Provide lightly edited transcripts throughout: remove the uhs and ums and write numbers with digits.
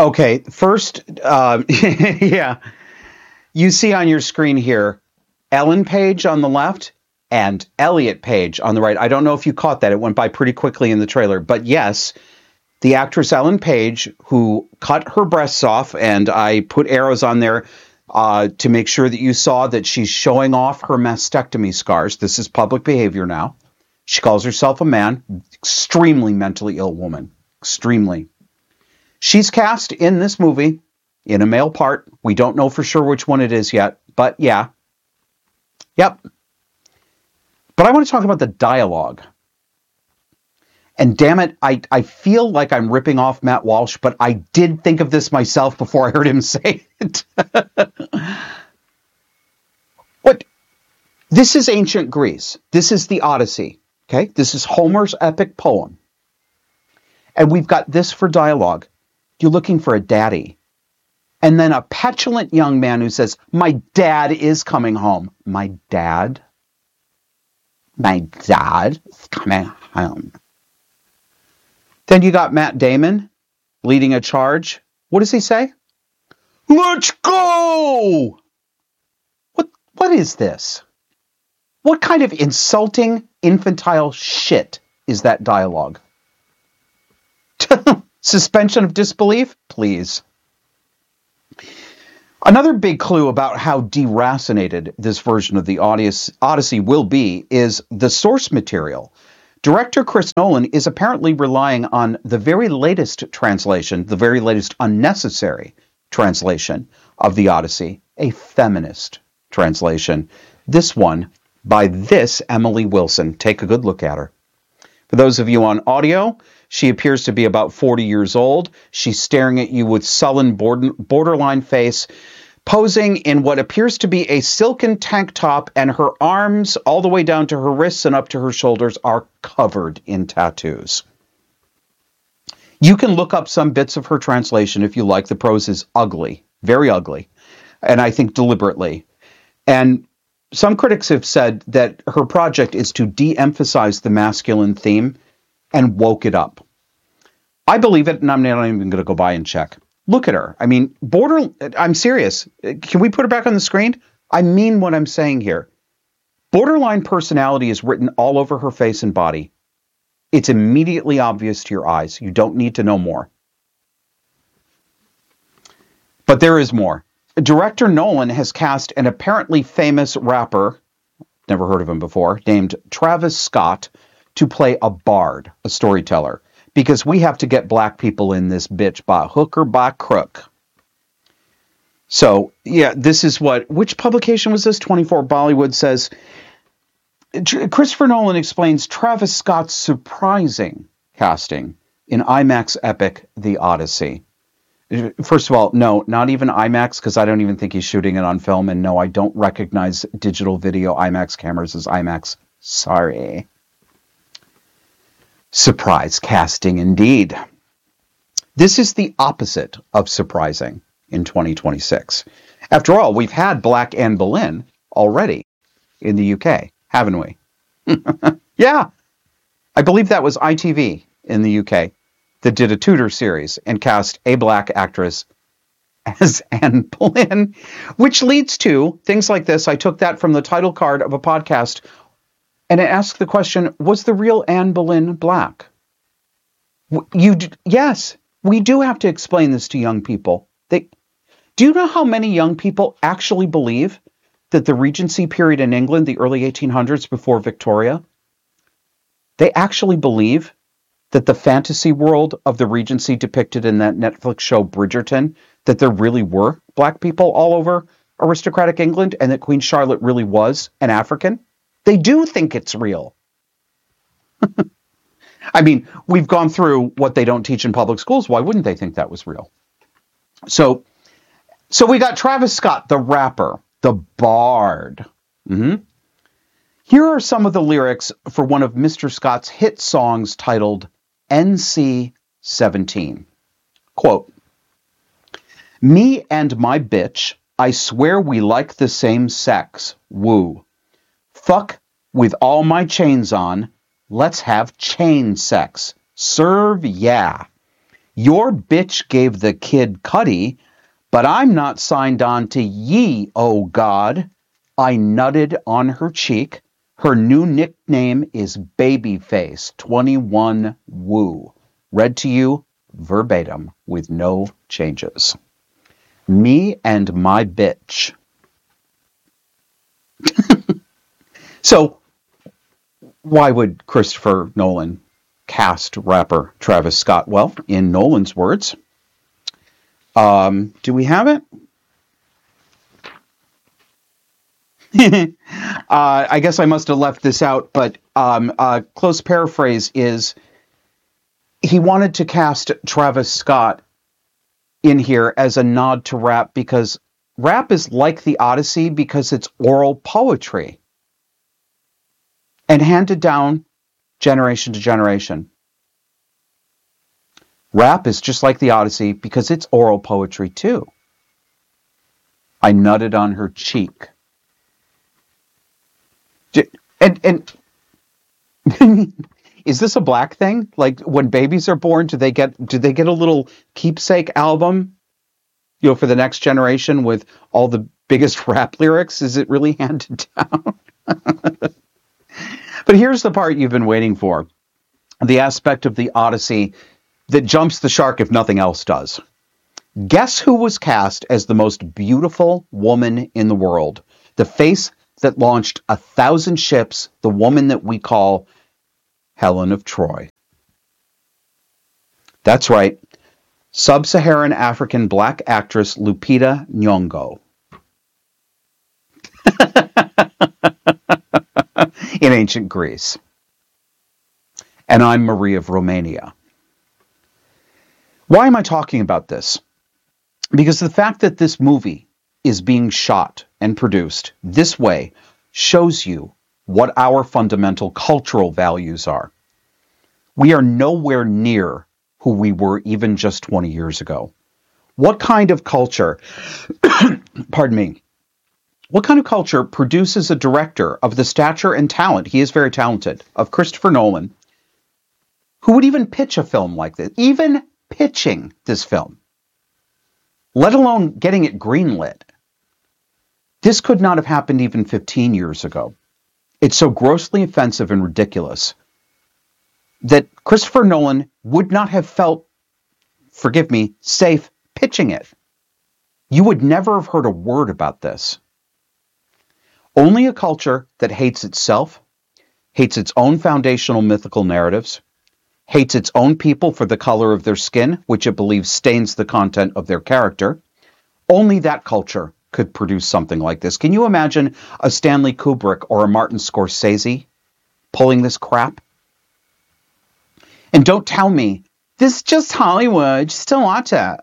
Okay, first, yeah, you see on your screen here, Ellen Page on the left and Elliot Page on the right. I don't know if you caught that. It went by pretty quickly in the trailer. But yes, the actress Ellen Page, who cut her breasts off, and I put arrows on there to make sure that you saw that she's showing off her mastectomy scars. This is public behavior now. She calls herself a man, extremely mentally ill woman, extremely. She's cast in this movie in a male part. We don't know for sure which one it is yet, but yeah. Yep. But I want to talk about the dialogue. And damn it, I feel like I'm ripping off Matt Walsh, but I did think of this myself before I heard him say it. What? This is ancient Greece. This is the Odyssey. Okay? This is Homer's epic poem. And we've got this for dialogue. You're looking for a daddy. And then a petulant young man who says, my dad is coming home. My dad? My dad is coming home. Then you got Matt Damon leading a charge. What does he say? Let's go! What is this? What kind of insulting, infantile shit is that dialogue? Suspension of disbelief? Please. Another big clue about how deracinated this version of the Odyssey will be is the source material. Director Chris Nolan is apparently relying on the very latest translation, the very latest unnecessary translation of the Odyssey, a feminist translation. This one by this Emily Wilson. Take a good look at her. For those of you on audio, she appears to be about 40 years old. She's staring at you with sullen, borderline face, posing in what appears to be a silken tank top, and her arms, all the way down to her wrists and up to her shoulders, are covered in tattoos. You can look up some bits of her translation if you like. The prose is ugly, very ugly, and I think deliberately. And some critics have said that her project is to de-emphasize the masculine theme and woke it up. I believe it, and I'm not even going to go by and check. Look at her. I mean, I'm serious. Can we put her back on the screen? I mean what I'm saying here. Borderline personality is written all over her face and body. It's immediately obvious to your eyes. You don't need to know more. But there is more. Director Nolan has cast an apparently famous rapper, never heard of him before, named Travis Scott, to play a bard, a storyteller. Because we have to get black people in this bitch by hook or by crook. So, yeah, this is which publication was this? 24 Bollywood says, Christopher Nolan explains Travis Scott's surprising casting in IMAX epic The Odyssey. First of all, no, not even IMAX, because I don't even think he's shooting it on film. And no, I don't recognize digital video IMAX cameras as IMAX. Sorry. Surprise casting indeed. This is the opposite of surprising in 2026. After all, we've had Black Anne Boleyn already in the UK, haven't we? Yeah. I believe that was ITV in the UK that did a Tudor series and cast a black actress as Anne Boleyn, which leads to things like this. I took that from the title card of a podcast, and it asked the question, was the real Anne Boleyn black? Yes, we do have to explain this to young people. Do you know how many young people actually believe that the Regency period in England, the early 1800s before Victoria, they actually believe that the fantasy world of the Regency depicted in that Netflix show Bridgerton, that there really were black people all over aristocratic England and that Queen Charlotte really was an African? They do think it's real. I mean, we've gone through what they don't teach in public schools. Why wouldn't they think that was real? So we got Travis Scott, the rapper, the bard. Here are some of the lyrics for one of Mr. Scott's hit songs titled NC-17. Quote, me and my bitch, I swear we like the same sex. Woo. Fuck with all my chains on. Let's have chain sex. Serve, yeah. Your bitch gave the kid Cuddy, but I'm not signed on to ye, oh God. I nutted on her cheek. Her new nickname is Babyface 21 Woo. Read to you verbatim with no changes. Me and my bitch. So, why would Christopher Nolan cast rapper Travis Scott? Well, in Nolan's words, do we have it? I guess I must have left this out, but a close paraphrase is he wanted to cast Travis Scott in here as a nod to rap because rap is like the Odyssey because it's oral poetry and handed down generation to generation. Rap is just like the Odyssey because it's oral poetry too. I nutted on her cheek. And is this a black thing? Like when babies are born, do they get a little keepsake album, for the next generation with all the biggest rap lyrics? Is it really handed down? But here's the part you've been waiting for. The aspect of the Odyssey that jumps the shark if nothing else does. Guess who was cast as the most beautiful woman in the world? The face that launched 1,000 ships, the woman that we call Helen of Troy. That's right. Sub-Saharan African black actress Lupita Nyong'o. In ancient Greece. And I'm Marie of Romania. Why am I talking about this? Because the fact that this movie is being shot and produced this way shows you what our fundamental cultural values are. We are nowhere near who we were even just 20 years ago. What kind of culture, pardon me, what kind of culture produces a director of the stature and talent, he is very talented, of Christopher Nolan, who would even pitch a film like this, even pitching this film, let alone getting it greenlit? This could not have happened even 15 years ago. It's so grossly offensive and ridiculous that Christopher Nolan would not have felt, forgive me, safe pitching it. You would never have heard a word about this. Only a culture that hates itself, hates its own foundational mythical narratives, hates its own people for the color of their skin, which it believes stains the content of their character, only that culture could produce something like this. Can you imagine a Stanley Kubrick or a Martin Scorsese pulling this crap? And don't tell me, this is just Hollywood, just don't watch it.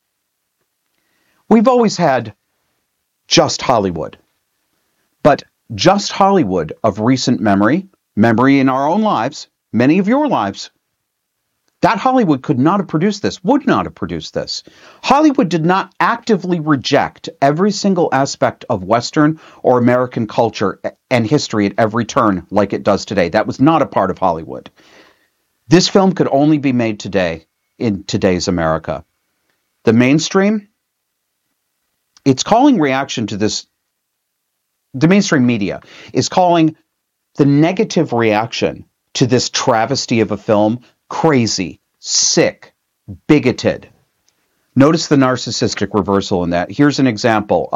We've always had just Hollywood. But just Hollywood of recent memory in our own lives, many of your lives, that Hollywood could not have produced this, would not have produced this. Hollywood did not actively reject every single aspect of Western or American culture and history at every turn like it does today. That was not a part of Hollywood. This film could only be made today in today's America. The mainstream, it's calling reaction to this. The mainstream media is calling the negative reaction to this travesty of a film crazy, sick, bigoted. Notice the narcissistic reversal in that. Here's an example.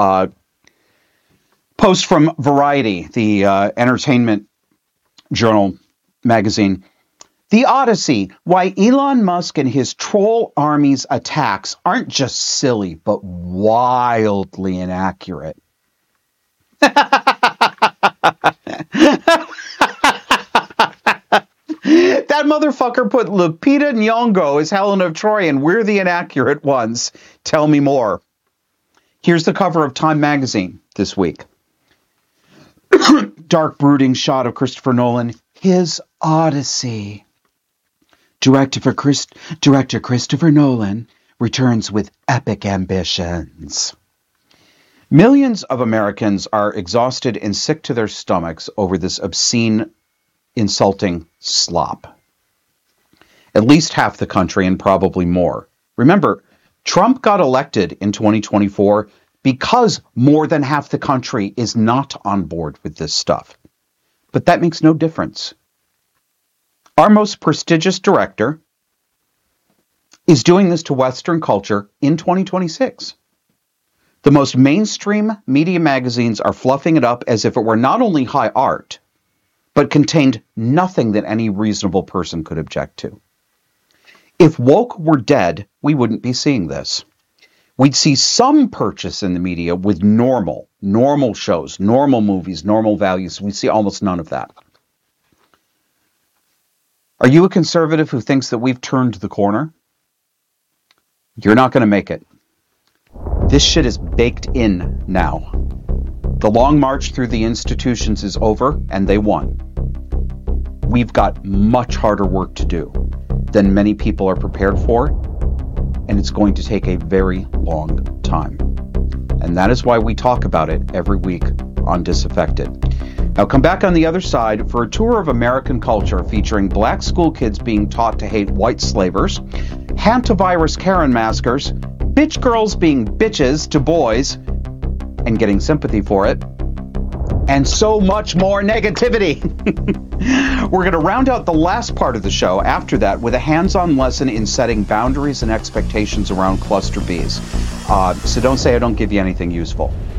Post from Variety, the entertainment journal magazine. The Odyssey, why Elon Musk and his troll army's attacks aren't just silly, but wildly inaccurate. That motherfucker put Lupita Nyong'o as Helen of Troy, and we're the inaccurate ones. Tell me more. Here's the cover of Time magazine this week. Dark, brooding shot of Christopher Nolan, his Odyssey. Director Christopher Nolan returns with epic ambitions. Millions of Americans are exhausted and sick to their stomachs over this obscene, insulting slop. At least half the country, and probably more, Remember, Trump got elected in 2024 because more than half the country is not on board with this stuff. But that makes no difference. Our most prestigious director is doing this to Western culture in 2026. The most mainstream media magazines are fluffing it up as if it were not only high art, but contained nothing that any reasonable person could object to. If woke were dead, we wouldn't be seeing this. We'd see some purchase in the media with normal shows, normal movies, normal values. We'd see almost none of that. Are you a conservative who thinks that we've turned the corner? You're not going to make it. This shit is baked in now. The long march through the institutions is over, and they won. We've got much harder work to do than many people are prepared for, and it's going to take a very long time. And that is why we talk about it every week on Disaffected. Now come back on the other side for a tour of American culture featuring black school kids being taught to hate white slavers, hantavirus Karen maskers, bitch girls being bitches to boys and getting sympathy for it, and so much more negativity. We're going to round out the last part of the show after that with a hands-on lesson in setting boundaries and expectations around cluster Bs. So don't say I don't give you anything useful.